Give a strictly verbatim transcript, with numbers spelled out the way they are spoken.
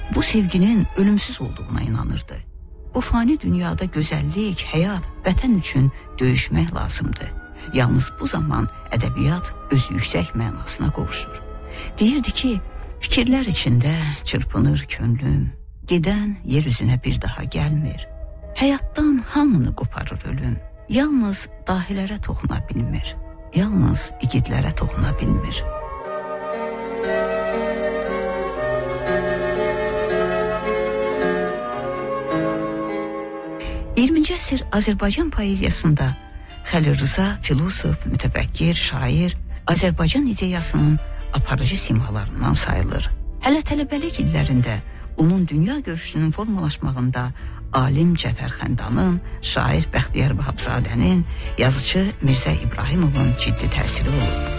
bu sevginin ölümsüz olduğuna inanırdı. Bu fani dünyada gözəllik, həyat, vətən üçün döyüşmək lazımdır. Yalnız bu zaman ədəbiyyat öz yüksək mənasına qovuşur. Deyirdi ki, fikirlər içində çırpınır könlüm, gedən yer üzünə bir daha gəlmir. Həyatdan hamını qoparır ölüm, yalnız dahilərə toxuna bilmir, yalnız igidlərə toxuna bilmir. iyirminci əsr Azərbaycan poeziyasında Xəlil Rza filosof, mütəfəkkir, şair, Azərbaycan ideyasının aparıcı simalarından sayılır. Hələ tələbəlik illərində onun dünya görüşünün formalaşmağında alim Cəfər Xəndanın, şair Bəxtiyar Vahabzadənin, yazıcı Mirzə İbrahimovun ciddi təsiri olub.